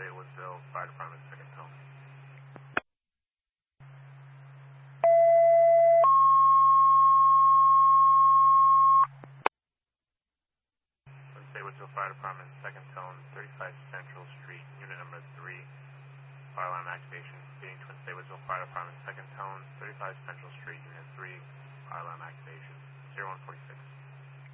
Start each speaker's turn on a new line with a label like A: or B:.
A: State Woodsville Fire Department, second tone. Twin State Woodsville Fire Department, second tone, 35 Central Street, unit number 3, fire alarm activation. Being Twin State Woodsville Fire Department, second tone, 35 Central Street, unit 3, fire alarm activation, 0146.